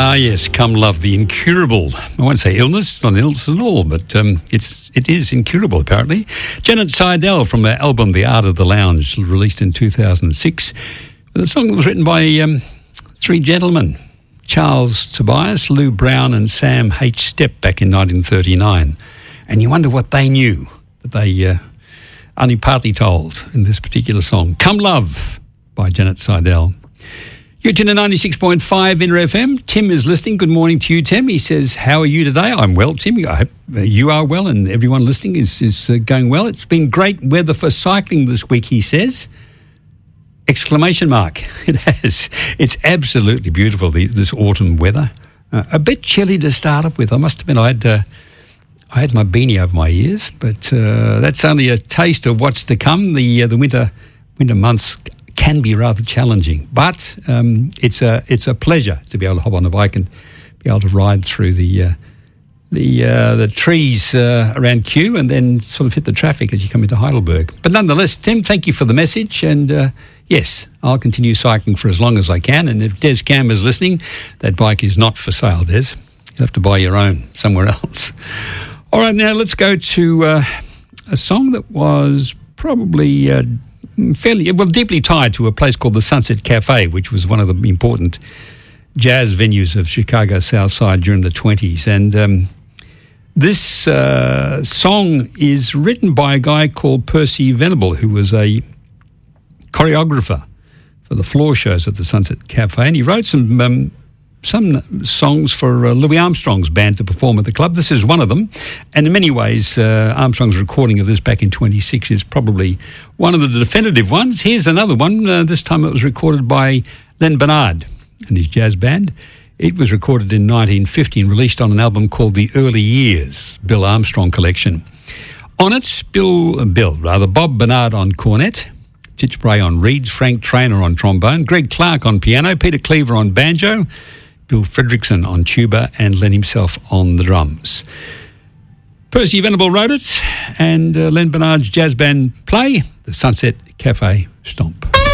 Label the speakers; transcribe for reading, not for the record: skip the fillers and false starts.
Speaker 1: Ah, yes, Come Love, the incurable, I won't say illness, it's not an illness at all, but it is incurable, apparently. Janet Seidel from her album The Art of the Lounge, released in 2006, with a song that was written by three gentlemen, Charles Tobias, Lou Brown and Sam H. Stepp, back in 1939. And you wonder what they knew, that they only partly told in this particular song. Come Love by Janet Seidel. You're tuned to 96.5 Inter FM. Tim is listening. Good morning to you, Tim. He says, how are you today? I'm well, Tim. I hope you are well and everyone listening is going well. It's been great weather for cycling this week, he says. Exclamation mark. It has. It's absolutely beautiful, this autumn weather. A bit chilly to start off with. I must admit, I had my beanie over my ears, but that's only a taste of what's to come. The winter months can be rather challenging, but it's a pleasure to be able to hop on a bike and be able to ride through the trees around Kew and then sort of hit the traffic as you come into Heidelberg. But nonetheless, Tim, thank you for the message, and yes, I'll continue cycling for as long as I can. And if Des Cam is listening, that bike is not for sale, Des. You'll have to buy your own somewhere else. All right, now let's go to a song that was probably deeply tied to a place called the Sunset Cafe, which was one of the important jazz venues of Chicago's South Side during the 20s. And this song is written by a guy called Percy Venable, who was a choreographer for the floor shows at the Sunset Cafe. And he wrote some songs for Louis Armstrong's band to perform at the club. This is one of them. And in many ways, Armstrong's recording of this back in 26 is probably one of the definitive ones. Here's another one. This time it was recorded by Len Bernard and his jazz band. It was recorded in 1950 and released on an album called The Early Years, Bill Armstrong Collection. On it, Bob Bernard on cornet, Titch Bray on reeds, Frank Traynor on trombone, Greg Clark on piano, Peter Cleaver on banjo, Bill Fredrickson on tuba, and Len himself on the drums. Percy Venable wrote it, and Len Bernard's jazz band play the Sunset Cafe Stomp.